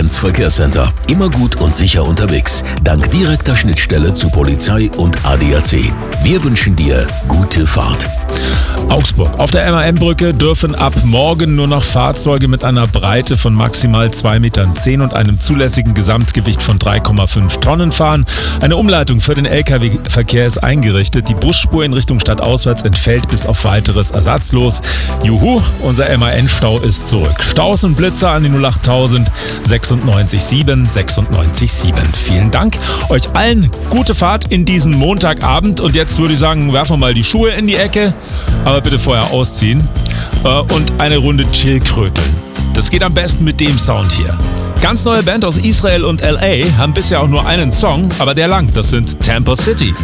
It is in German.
Allianz Verkehrscenter. Immer gut und sicher unterwegs. Dank direkter Schnittstelle zu Polizei und ADAC. Wir wünschen dir gute Fahrt. Augsburg. Auf der MAN-Brücke dürfen ab morgen nur noch Fahrzeuge mit einer Breite von maximal 2,10 Metern und einem zulässigen Gesamtgewicht von 3,5 Tonnen fahren. Eine Umleitung für den Lkw-Verkehr ist eingerichtet. Die Busspur in Richtung stadtauswärts entfällt bis auf weiteres ersatzlos. Juhu, unser MAN-Stau ist zurück. Staus und Blitzer an die 08000 96 7 96 7. Vielen Dank. Euch allen gute Fahrt in diesen Montagabend. Und jetzt würde ich sagen, werfen wir mal die Schuhe in die Ecke. Aber bitte vorher ausziehen und eine Runde Chillkröteln. Das geht am besten mit dem Sound hier. Ganz neue Band aus Israel und LA haben bisher auch nur einen Song, aber der langt. Das sind Tampa City.